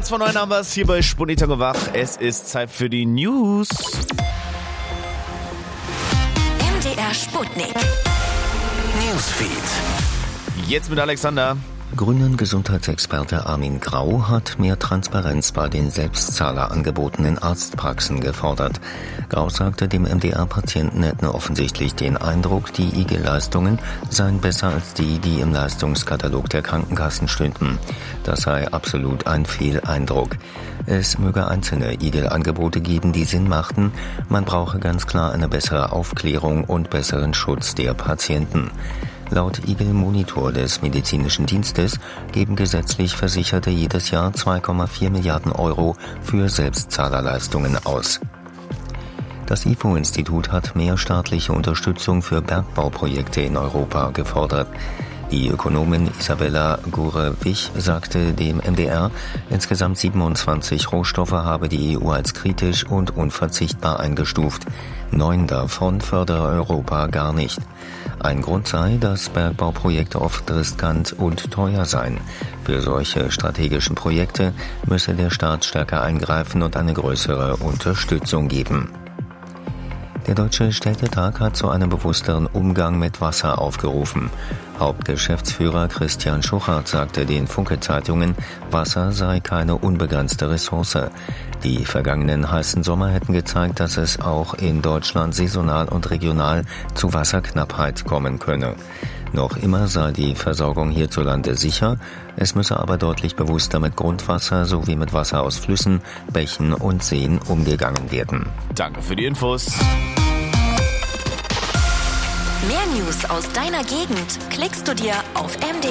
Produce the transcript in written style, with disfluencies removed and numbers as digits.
Kurz vor 9 haben wir es hier bei Spunitango wach. Es ist Zeit für die News. MDR Sputnik. Newsfeed. Jetzt mit Alexander. Grünen Gesundheitsexperte Armin Grau hat mehr Transparenz bei den Selbstzahlerangeboten in Arztpraxen gefordert. Grau sagte, dem MDR-Patienten hätten offensichtlich den Eindruck, die IG-Leistungen seien besser als die, die im Leistungskatalog der Krankenkassen stünden. Das sei absolut ein Fehleindruck. Es möge einzelne IG-Angebote geben, die Sinn machten. Man brauche ganz klar eine bessere Aufklärung und besseren Schutz der Patienten. Laut Eagle Monitor des Medizinischen Dienstes geben gesetzlich Versicherte jedes Jahr 2,4 Milliarden Euro für Selbstzahlerleistungen aus. Das IFO-Institut hat mehr staatliche Unterstützung für Bergbauprojekte in Europa gefordert. Die Ökonomin Isabella Gurewich sagte dem MDR, insgesamt 27 Rohstoffe habe die EU als kritisch und unverzichtbar eingestuft. 9 davon fördere Europa gar nicht. Ein Grund sei, dass Bergbauprojekte oft riskant und teuer seien. Für solche strategischen Projekte müsse der Staat stärker eingreifen und eine größere Unterstützung geben. Der Deutsche Städtetag hat zu einem bewussteren Umgang mit Wasser aufgerufen. Hauptgeschäftsführer Christian Schuchart sagte den Funke-Zeitungen, Wasser sei keine unbegrenzte Ressource. Die vergangenen heißen Sommer hätten gezeigt, dass es auch in Deutschland saisonal und regional zu Wasserknappheit kommen könne. Noch immer sei die Versorgung hierzulande sicher, es müsse aber deutlich bewusster mit Grundwasser sowie mit Wasser aus Flüssen, Bächen und Seen umgegangen werden. Danke für die Infos. Mehr News aus deiner Gegend klickst du dir auf MDR